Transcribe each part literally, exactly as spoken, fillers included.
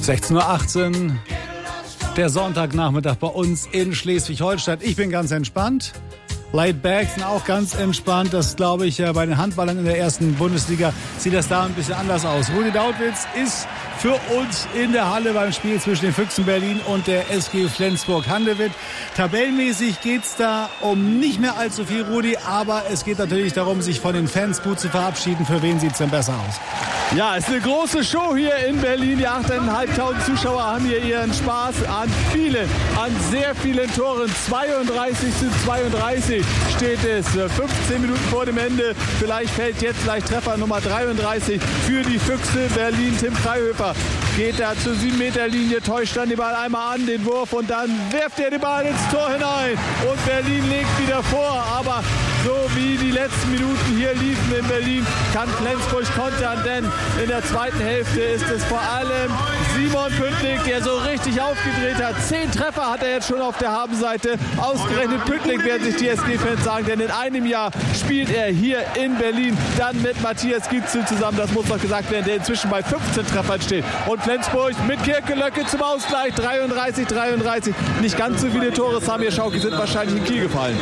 sechzehn Uhr achtzehn, der Sonntagnachmittag bei uns in Schleswig-Holstein. Ich bin ganz entspannt. Laid back sind auch ganz entspannt. Das glaube ich bei den Handballern in der ersten Bundesliga sieht das da ein bisschen anders aus. Rudi Dautwitz ist für uns in der Halle beim Spiel zwischen den Füchsen Berlin und der S G Flensburg-Handewitt. Tabellenmäßig geht's da um nicht mehr allzu viel, Rudi, aber es geht natürlich darum, sich von den Fans gut zu verabschieden. Für wen sieht's denn besser aus? Ja, es ist eine große Show hier in Berlin. Die achttausendfünfhundert Zuschauer haben hier ihren Spaß an vielen, an sehr vielen Toren. zweiunddreißig zu zweiunddreißig steht es. fünfzehn Minuten vor dem Ende. Vielleicht fällt jetzt gleich Treffer Nummer dreiunddreißig für die Füchse Berlin. Tim Freihöfer geht da zur sieben Meter Linie, täuscht dann den Ball einmal an, den Wurf, und dann wirft er den Ball ins Tor hinein. Und Berlin legt wieder vor. Aber so wie die letzten Minuten hier liefen in Berlin, kann Flensburg kontern, denn in der zweiten Hälfte ist es vor allem Simon Püttlik, der so richtig aufgedreht hat. Zehn Treffer hat er jetzt schon auf der Habenseite. Ausgerechnet Püttlik, werden sich die S G-Fans sagen, denn in einem Jahr spielt er hier in Berlin dann mit Matthias Gietzel zusammen. Das muss noch gesagt werden, der inzwischen bei fünfzehn Treffern steht. Und Flensburg mit Kirkelöcke zum Ausgleich. dreiunddreißig dreiunddreißig. Nicht ganz so viele Tore, Samir Schauki, sind wahrscheinlich in Kiel gefallen.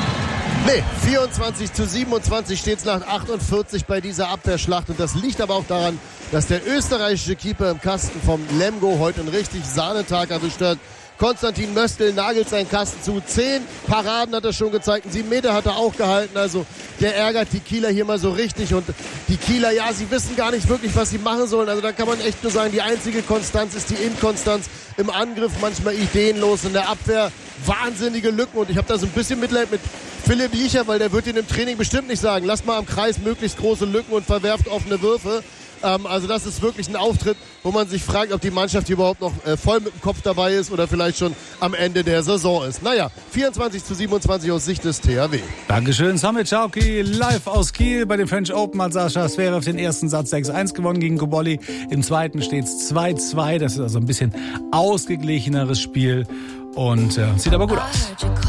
Nee, vierundzwanzig zu siebenundzwanzig steht es nach achtundvierzig bei dieser Abwehrschlacht. Und das liegt aber auch daran, dass der österreichische Keeper im Kasten vom Lemgo heute einen richtig Sahnetag erwischt hat. Konstantin Möstl nagelt seinen Kasten zu. Zehn Paraden hat er schon gezeigt. Sieben Meter hat er auch gehalten. Also der ärgert die Kieler hier mal so richtig. Und die Kieler, ja, sie wissen gar nicht wirklich, was sie machen sollen. Also da kann man echt nur sagen, die einzige Konstanz ist die Inkonstanz im Angriff. Manchmal ideenlos in der Abwehr. Wahnsinnige Lücken. Und ich habe da so ein bisschen Mitleid mit Philipp Liecher, weil der wird Ihnen im Training bestimmt nicht sagen, lasst mal am Kreis möglichst große Lücken und verwerft offene Würfe. Ähm, also das ist wirklich ein Auftritt, wo man sich fragt, ob die Mannschaft hier überhaupt noch äh, voll mit dem Kopf dabei ist oder vielleicht schon am Ende der Saison ist. Naja, vierundzwanzig zu siebenundzwanzig aus Sicht des T H W. Dankeschön, Samir Schauki, live aus Kiel bei den French Open. Hat Sascha Zverev den ersten Satz sechs eins gewonnen gegen Cobolli. Im zweiten steht es zwei zwei. Das ist also ein bisschen ausgeglicheneres Spiel und äh, sieht aber gut aus.